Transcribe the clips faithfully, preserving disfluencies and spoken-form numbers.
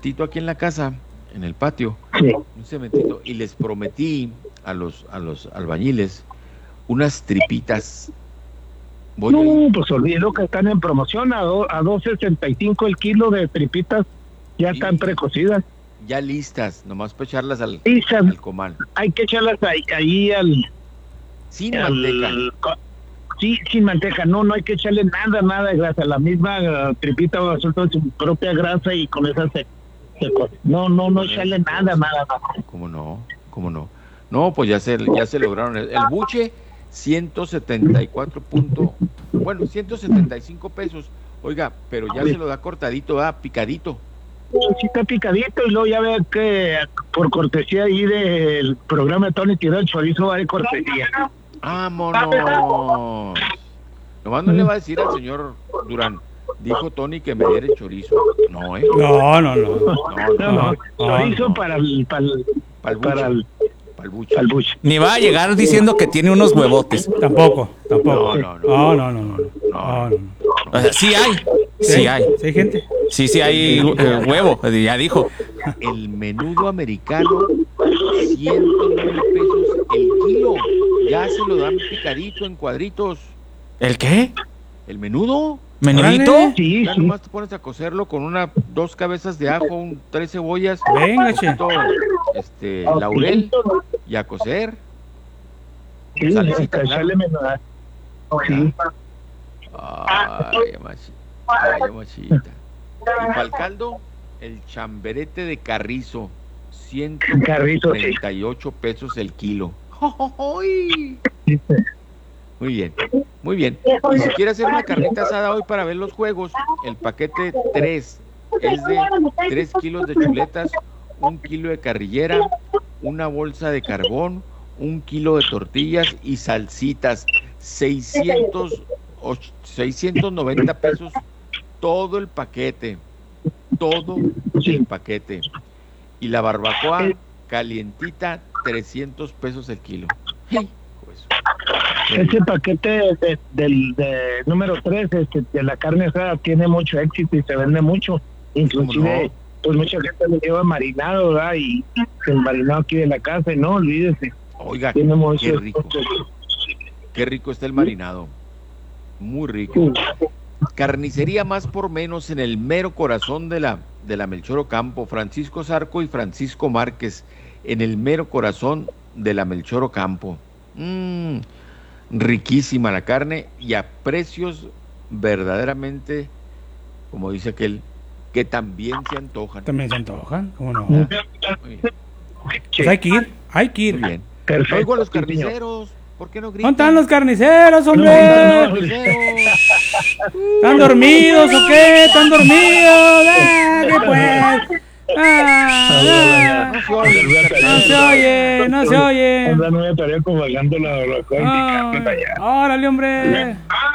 cementito aquí en la casa, en el patio, Sí. un cementito, y les prometí a los, a los albañiles unas tripitas. Voy No, ahí, pues olvido que están en promoción a, do, a dos sesenta y cinco el kilo de tripitas, ya están y precocidas. ya listas, nomás para echarlas al, Y se- al comal. hay que echarlas ahí, ahí al, Sin al- manteca. co- sí, sin manteca, no, no hay que echarle nada, nada de grasa, la misma uh, tripita va a soltar su propia grasa y con esa se, se co- no, no, no Con echarle eso, nada, pues, nada, nada. ¿Cómo no? ¿Cómo no? No, pues ya se, ya se lograron. El, el buche, ciento setenta y cuatro punto, bueno, ciento setenta y cinco pesos. Oiga, pero ya se lo da cortadito, ah, picadito. Sí está picadito y luego ya ve que por cortesía ahí del programa de Tony Tiró el chorizo va de cortesía. ¡Vámonos! Nomás no le va a decir al señor Durán, dijo Tony que me diera el chorizo. No, ¿eh? No, no, no. No, No, no, no, no, chorizo no. para el, para el, Pa'l buche. para el, Pa'l buche. para el buche. Ni va a llegar diciendo que tiene unos huevotes. Tampoco, tampoco. No, no, No, no, no, no. No, no. O sea, sí hay, sí hay. ¿Sí hay gente? Sí, sí hay eh, huevo, ya dijo. El menudo americano, ciento nueve pesos el kilo. Ya se lo dan picadito en cuadritos. ¿El qué? El menudo. ¿Menudito? Órale. Sí, Ya sí. nomás te pones a cocerlo con una, dos cabezas de ajo, un, tres cebollas, Venga, un che. poquito, este, laurel y a cocer. Sí, Salecita, sí, claro. sale menuda. Sí. Ay, machita. Ay, machita. Y para el caldo, el chamberete de carrizo, ciento Carrizo, sí. treinta y ocho pesos el kilo. ¡Ay! Muy bien, muy bien. Y si quiere hacer una carnita asada hoy para ver los juegos, el paquete tres es de tres kilos de chuletas, un kilo de carrillera, una bolsa de carbón, un kilo de tortillas y salsitas, seiscientos, och- seiscientos noventa pesos todo el paquete, todo el paquete. Y la barbacoa calientita, trescientos pesos el kilo. ¡Ay! Pues, Ese paquete de, del de número tres este, de la carne asada tiene mucho éxito y se vende mucho. Inclusive, no? pues mucha gente lo lleva marinado, ¿verdad? Y el marinado aquí de la casa, y no, olvídese. Oiga, Tiene mucho, qué rico, mucho- qué rico está el marinado. Muy rico. Carnicería más por menos en el mero corazón de la, de la Melchor Ocampo. Francisco Zarco y Francisco Márquez, en el mero corazón de la Melchor Ocampo. Mm, riquísima la carne y a precios verdaderamente, como dice aquel, que también se antojan. También se antojan, ¿cómo no? Muy bien. Pues hay que ir, hay que Muy ir. bien. Perfecto, Oigo a los sí, señor. carniceros. ¿Por qué no ¿Dónde gritan? están los carniceros, hombre? No, no, ¿Están dormidos o qué? ¿Están dormidos? ¡Ah, qué pues! ¡Ah, No se oye, no se oye, no se oye! Anda, no me estaría como bajando la la Ah, cuenta allá. ¡Órale, hombre!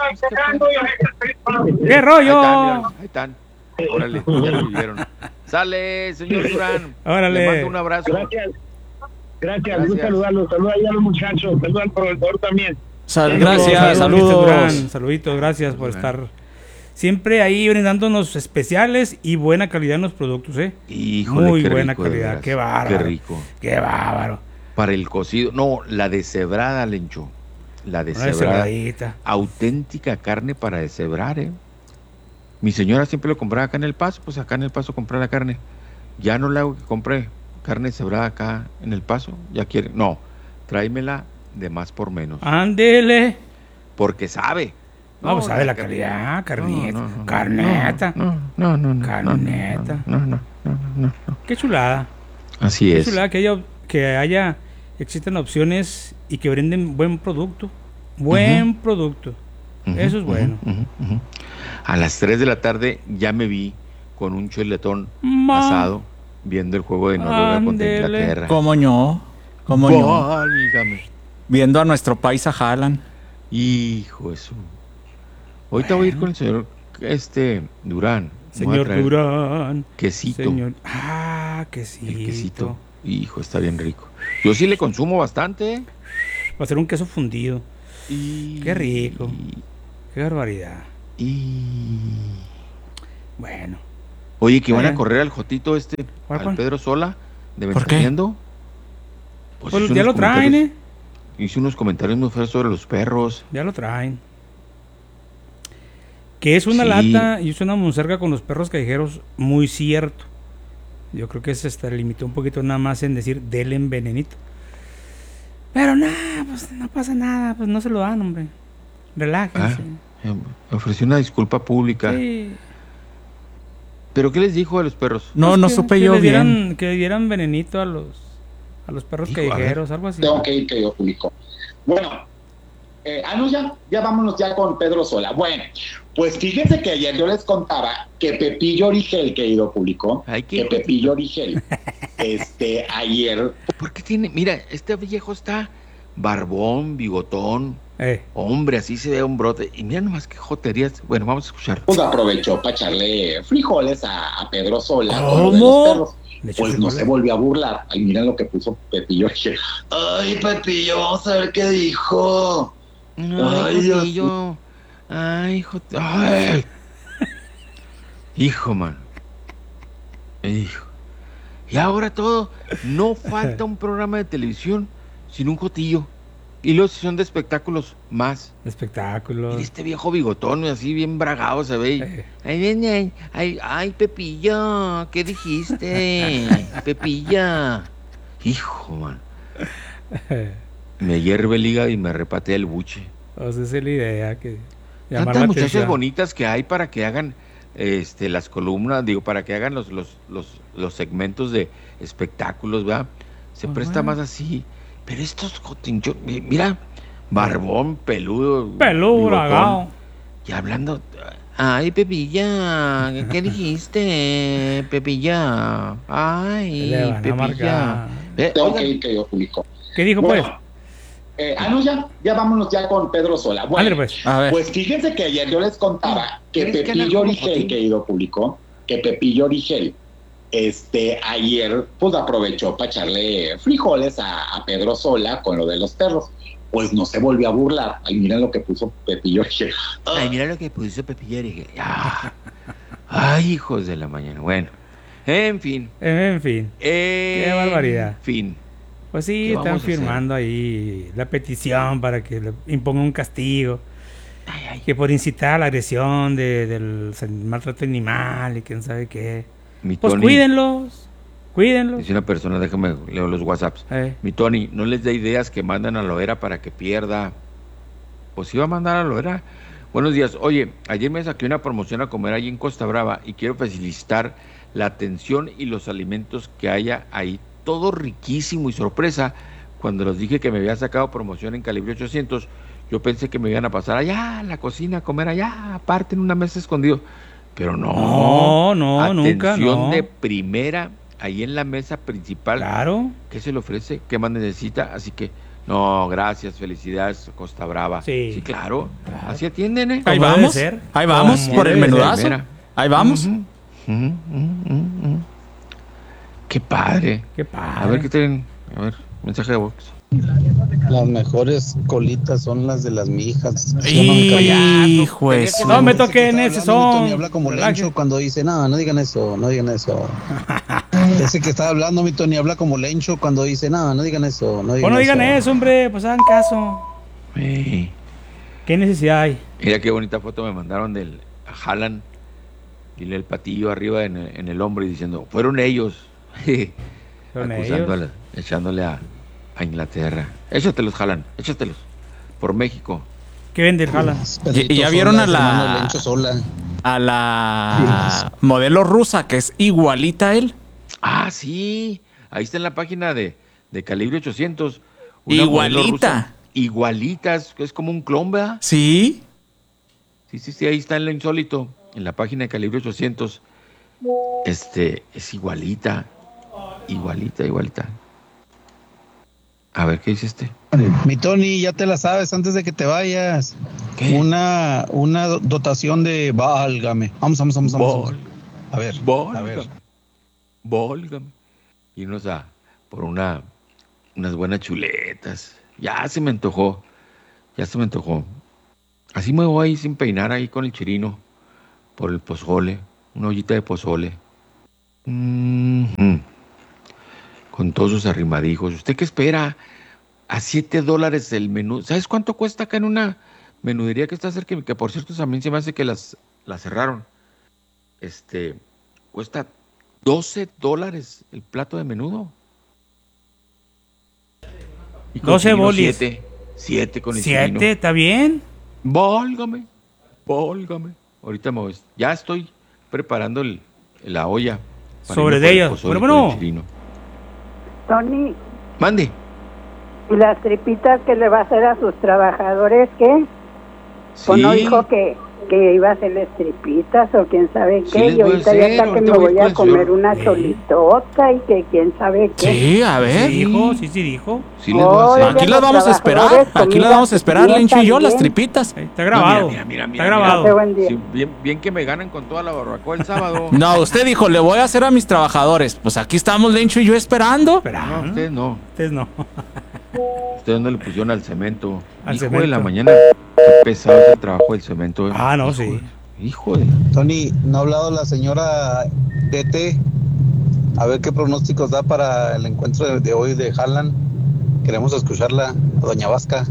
¡Qué Ahí rollo! están, míralos, ahí están. Órale, ya lo vieron. Sale, señor Durán. Órale. Le mando un abrazo. Gracias. Gracias, Gracias. gusto saludarlos. Saluda ahí a los muchachos, saluda al proveedor también. Sal- gracias, mister Durán. saludos. Saluditos, gracias por Durán. estar siempre ahí brindándonos especiales y buena calidad en los productos, ¿eh? Híjole, Muy qué buena rico, de calidad, veras. qué bárbaro. Qué rico. ¡Qué bárbaro! Para el cocido, no, la deshebrada, Lencho. La Una deshebrada. deshebradita. Auténtica carne para deshebrar, ¿eh? Mi señora siempre lo compraba acá en El Paso, pues acá en El Paso compré la carne. Ya no le hago que compre carne deshebrada acá en El Paso. Ya quiere, no, tráemela de más por menos. Ándele. Porque sabe. No, pues sabe la carne- calidad, carnita. No, no, no, Carneta. No, no, no, no. Carneta. No, no, no, no, no, no. Qué chulada. Así Qué es. chulada que haya, que haya, existen opciones y que brinden buen producto. Buen Ujú. producto. Ujú, Eso es bueno. ujú, ujú, ujú. A las tres de la tarde ya me vi con un chuletón Ma- asado viendo el juego de Noruega contra Ándele. Inglaterra. ¿Cómo no? ¿Cómo no? Válgame. Viendo a nuestro país a Haaland. Hijo de su. Ahorita voy a ir con el señor este Durán. Me voy a Señor traer Durán. Quesito. Señor. Ah, quesito. El quesito. Hijo, está bien rico. Yo sí le consumo bastante. ¿eh? Va a ser un queso fundido. Y... Qué rico. Qué barbaridad. Y... Bueno. Oye, que van Eh. a correr al Jotito este, ¿Cuál, al cuál? Pedro Sola, de ¿Por qué? Ventaneando. Pues Pues hizo ya unos lo traen, comentarios- ¿eh? Hizo unos comentarios muy feos sobre los perros. Ya lo traen. Que es una Sí. lata y es una monserga con los perros callejeros, muy cierto. Yo creo que se hasta limitó un poquito nada más en decir denle venenito. Pero nada, pues no pasa nada, pues no se lo dan, hombre. Relájense. Ah, eh, ofreció una disculpa pública. Sí. ¿Pero qué les dijo a los perros? No, Pues no que- supe que yo le bien. dieran- Que le dieran venenito a los a los perros Hijo, a ver. callejeros, algo así. Tengo que ir, querido público. Bueno, eh, ah, no, ya, ya vámonos ya con Pedro Sola. Bueno, pues fíjense que ayer yo les contaba que Pepillo Origel, querido público, Ay, qué que Pepillo Origel, este, ayer, ¿Por qué tiene? Mira, este viejo está barbón, bigotón, Eh, hombre, así se ve un brote. Y mira nomás qué joterías. Bueno, vamos a escuchar. pues aprovechó para echarle frijoles a, a Pedro Sola con lo de ¿Cómo? los perros. le echó Pues no frijoles. se volvió a burlar. Ay, miren lo que puso Pepillo Origel. Ay, Pepillo, vamos a ver qué dijo. Ay, Ay, Dios Jotillo. Ay, Jot- Ay. Hijo, man. Hijo. Y ahora todo, no falta un programa de televisión sin un Jotillo. Y luego si son de espectáculos, más. Espectáculos. Mira este viejo bigotón, así bien bragado se ve. Eh. Ay, ay, ay, ay, ay, Pepilla, ¿qué dijiste? Pepilla. Hijo, man. Me hierve el hígado y me repatea el buche. O sea, esa es la idea que llamar Tantas la muchachas atención. bonitas que hay para que hagan este las columnas, digo, para que hagan los los, los, los segmentos de espectáculos, ¿verdad? Se Pues presta bueno. más así. Pero estos jotinchos, mi- mira, barbón, peludo. Peludo, bigotón, bragado. y hablando, ay, Pepilla, ¿qué dijiste? Pepilla, ay, Le van a Pepilla. marcar. Eh, Tengo oigan, que ir, querido público. ¿Qué dijo, Bueno, pues? eh, ah, no, ya, ya vámonos ya con Pedro Sola. Bueno, Ándale, pues. A ver. pues fíjense que ayer yo les contaba que ¿Crees que anda Pepillo como Origel, Jotín? querido público, que Pepillo Origel, este, ayer, pues aprovechó para echarle frijoles a, a Pedro Sola con lo de los perros. Pues no se volvió a burlar. Ay, miren lo que puso Pepillo Origel. ay, mira lo que puso Pepilla. dije, ah, ay, hijos de la mañana. Bueno, en fin. En fin. Qué barbaridad. Fin. Pues sí, ¿Qué están vamos a hacer? firmando ahí la petición para que le impongan un castigo. Ay, ay. Que por incitar a la agresión de, del maltrato animal y quién sabe qué. Mi Pues Tony, cuídenlos. Cuídenlos. dice una persona, déjame leo los WhatsApps. Eh, Mi Tony, no les dé ideas que mandan a Loera para que pierda. Pues iba a mandar a Loera. Buenos días. Oye, ayer me saqué una promoción a comer allí en Costa Brava y quiero felicitar la atención y los alimentos que haya ahí. Todo riquísimo y sorpresa. Cuando les dije que me había sacado promoción en Calibre ochocientos, yo pensé que me iban a pasar allá a la cocina, a comer allá, aparte en una mesa escondido. Pero no. No, no, nunca, Atención no. de primera, ahí en la mesa principal. Claro. ¿Qué se le ofrece? ¿Qué más necesita? Así que, no, gracias, felicidades, Costa Brava. Sí. claro. Claro. Así atienden, ¿eh? Ahí Como debe vamos. ser. Ahí vamos Como por el debe ser, menudazo. mira. Ahí vamos. Ujú, ujú, ujú, ujú. Qué padre. Qué padre. A ver qué tienen. A ver, mensaje de voz. Las mejores colitas son las de las mijas. ¿Sí o no, mi carnal? Hijo de su- No me Ese que toquen está ese hablando, mi Tony, son. habla como Relájense. Lencho cuando dice, no, no digan eso, no digan eso. Ese que está hablando, mi Tony, habla como Lencho cuando dice, no, no digan eso, no digan Pues no digan eso. eso, hombre. Pues hagan caso. Ey. ¿Qué necesidad hay? Mira qué bonita foto me mandaron del Jalan. Y el patillo arriba en el, en el hombro y diciendo, fueron ellos. Fueron Acusando a ellos. la- echándole a, a Inglaterra. Échatelos, Jalan, échatelos. Por México. ¿Qué vende el jala? Pedrito ¿Y- y ya Sola vieron a es la- hermano de Lencho Sola. A la modelo rusa, que es igualita a él. Ah, sí. Ahí está en la página de, de Calibre ochocientos. Una modelo Igualita. rusa. Igualita. Es, es como un clon, ¿verdad? Sí. Sí, sí, sí. Ahí está en lo insólito. En la página de Calibre ochocientos. Este, es igualita. Igualita, igualita. A ver, ¿qué dice este? Mi Tony, ya te la sabes antes de que te vayas. ¿Qué? Una, una do- dotación de válgame. Vamos, vamos, vamos, vamos. Vol- A ver, a ver. Volgame. Volgame. Irnos a por una unas buenas chuletas. Ya se me antojó. Ya se me antojó. Así me voy sin peinar ahí con el chirino por el pozole. Una ollita de pozole. Mm-hmm. Con todos sus arrimadijos. ¿Usted qué espera? A siete dólares el menú. ¿Sabes cuánto cuesta acá en una menudería que está cerca? Que por cierto también se me hace que las, las cerraron. Este, cuesta doce dólares el plato de menudo. Y con doce bolis. siete. siete con el ¿Siete? chilino. ¿Está bien? Válgame. Válgame. Ahorita me voy. Ya estoy preparando el, la olla. Sobre de ellas. Bueno, bueno. Tony. Mande. ¿Y las tripitas que le va a hacer a sus trabajadores qué? Sí. Pues no dijo que, que iba a hacerles tripitas o quién sabe qué. Sí, y ahorita ya está que me voy a comer una ¿Eh? cholitota y que quién sabe qué. Sí, a ver. Sí, dijo, sí, sí, dijo. Sí les voy a hacer. Aquí las vamos a esperar. Aquí las vamos a esperar, Lencho y yo, las tripitas. Está grabado. No, mira, mira, mira, está mira, grabado. mira. Sí, bien, bien que me ganan con toda la barbacoa el sábado. No, usted dijo, le voy a hacer a mis trabajadores. Pues aquí estamos, Lencho y yo, esperando. No, ustedes no. Ustedes no. Ustedes no le pusieron al cemento. Al Hijo cemento. de la mañana. Qué pesado es el trabajo del cemento. eh. Ah, no, Hijo sí. de- Hijo de... Tony, ¿no ha hablado la señora D T? A ver qué pronósticos da para el encuentro de, de hoy de Haaland. Queremos escucharla, a doña Vasca.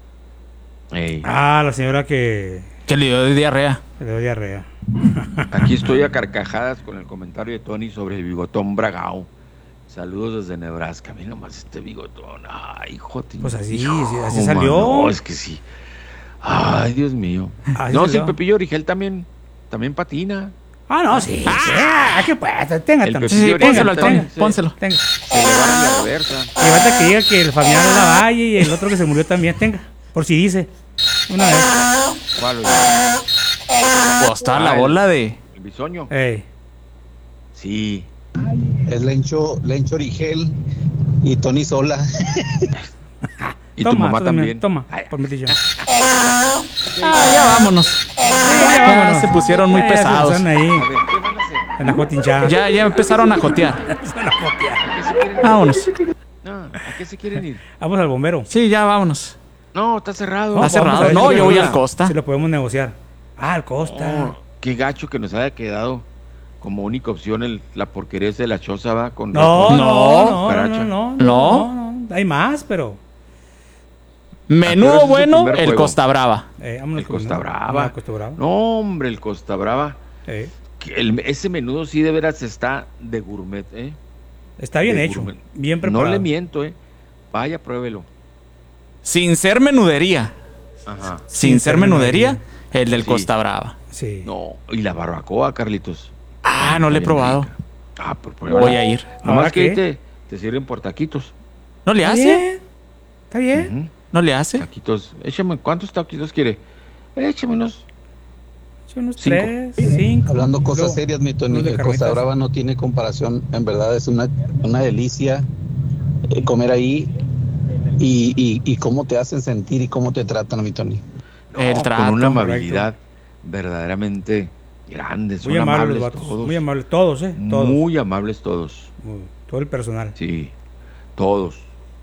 Ey, Ah, la señora que Que le dio de diarrea. que le dio diarrea. aquí estoy a carcajadas con el comentario de Tony sobre el bigotón bragao. Saludos desde Nebraska. Mira nomás este bigotón. Ay, hijo de... Pues así, hijo, sí, así mano. salió. No, es que sí. Ay, Dios mío. Así No, si el salió. Pepillo Origel también, también patina. Ah, no, sí. Ah, qué pues, tenga, El tenga. Pepillo Sí, Origel pónselo al Tony, también se- pónselo. Tenga. Se le va en la reversa. Y falta que diga que el Fabián es la Valle y el otro que se murió también, tenga. Por si dice. Una vez. ¿Cuál, oye? Pues está la Ah, el- bola de. El bisoño. Ey. Sí. Es Lencho, Lencho Origel y Tony Sola. Y Toma, tu mamá tú también. Toma, por metiche. Ah, ya vámonos. ya Ya vámonos. se pusieron muy Ya se pesados. pusieron ahí, A ver, ¿qué van a hacer? en la jotinchada. Ya, ya empezaron a jotear. ¿A qué se quieren ir? Vámonos. No, ¿a qué se quieren ir? Vamos al bombero. Sí, ya vámonos. No, está cerrado. No, Está vamos a cerrado. ver No, si yo voy podemos- al Costa. Si lo podemos negociar. Ah, al Costa. No, qué gacho que nos haya quedado como única opción el, la porquería esa de la choza, va con No, con- no, No, no, no, cucaracha. no, no, No. no, no. Hay más, pero. Menudo Acuérdate su bueno, primer el juego. Costa Brava. Eh, vámonos El con- Costa vámonos Brava. al Costa Brava. No, hombre, el Costa Brava. Eh, Que el- ese menudo sí de veras está de gourmet, ¿eh? Está bien De hecho, gourmet. bien preparado. No le miento, ¿eh? Vaya, pruébelo. Sin ser menudería. Ajá. Sin ser menudería, el del Sí. Costa Brava. Sí. No, y la barbacoa, Carlitos. Ah, no le he Está bien probado. rica. Ah, pues Voy a ir. Nomás ¿Ahora que ahí qué? te, te sirven por taquitos. ¿No le ¿Está hace? bien? ¿Está bien? Ujú. ¿No le hace? Taquitos. Échame, ¿cuántos taquitos quiere? Échame unos. Sí, unos Cinco. tres, cinco. Hablando cosas Luego, serias, mi Tony, unos de el Costa carnitas. Brava no tiene comparación. En verdad es una, una delicia eh, comer ahí y, y, y cómo te hacen sentir y cómo te tratan, mi Tony. El No, trato, con una correcto. amabilidad verdaderamente grande. Son Muy amables amables los vatos. todos. Muy amables, todos, ¿eh? Todos. Muy amables todos. Muy- todo el personal. Sí, todos.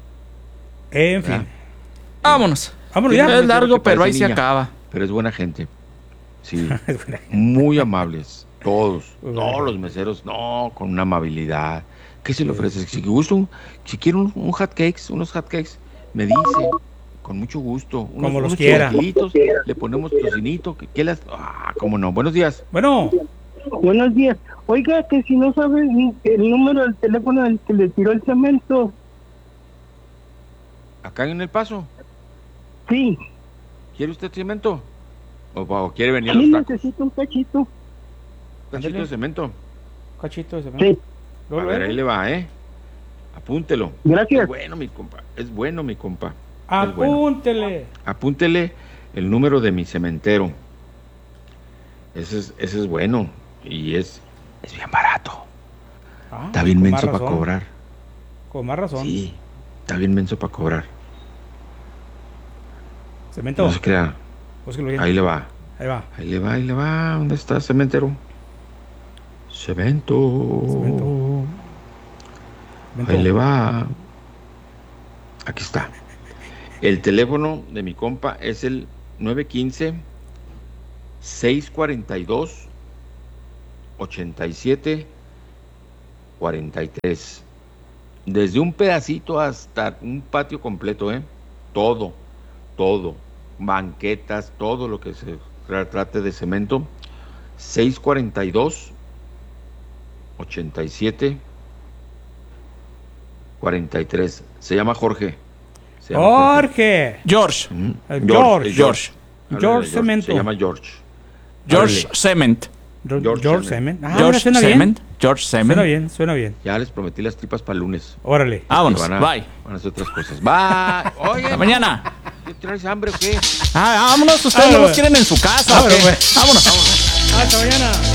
En fin. ¿verdad? Vámonos. Vámonos Sí, ya. no, Es es largo, lo que pero ahí parece se niña. acaba. Pero es buena gente. Sí, Es buena. muy amables. Todos. Muy buena Todos gente. los meseros, no, con una amabilidad. ¿Qué se le ofrece? Si gusta un, si quiere un, un hot cakes, unos hot cakes, me dice. Con mucho gusto. Unos, Como los unos quiera. chilaquilitos, le ponemos tocinito. ¿Qué, qué las? Ah, cómo no. Buenos días. Bueno, Buenos días. Oiga, que si no sabe el número del teléfono del que le tiró el cemento. Acá en El Paso. Sí, ¿Quiere usted cemento? ¿O, o quiere venir a sí los tacos? necesito un cachito. ¿Un cachito Ándale. de cemento? cachito de Sí, cemento. A Luego, ver, luego. ahí le va, ¿eh? Apúntelo. Es gracias. bueno, mi compa. Es bueno, mi compa. Es bueno. Apúntele. Apúntele el número de mi cementero. Ese es, ese es bueno. Y es, es bien barato. Ah, Está bien con más menso para razón, cobrar. Con más razón. Sí, está bien menso para cobrar. Cemento. No se crea. Búsquelo bien. Ahí le va. Ahí va. Ahí le va, ahí le va. ¿Dónde está cementero? Cemento. Cemento. Cemento. Ahí le va. Aquí está. El teléfono de mi compa es el nueve uno cinco, seis cuatro dos, ocho siete cuarenta y tres. Desde un pedacito hasta un patio completo, ¿eh? Todo, todo. Banquetas, todo lo que se trate de cemento. seiscientos cuarenta y dos, ochenta y siete, cuarenta y tres. Se llama Jorge. Se llama Jorge. George. Mm. Eh, George. George. George. Háblale George de Cemento. Se llama George. George Órale. Cement. George, George George Cement. Cement. Ah, George mira, suena bien. Cement. George Cement. Suena bien, suena bien. Ya les prometí las tripas para el lunes. Órale. Vámonos. Van a, Bye. Van a hacer otras cosas. Bye. Oye. Hasta mañana. ¿Qué traes hambre o qué? Ah, vámonos. Ustedes Ah, no los bueno. quieren en su casa. Ah, ¿o qué? bueno, pues. Vámonos. Hasta mañana.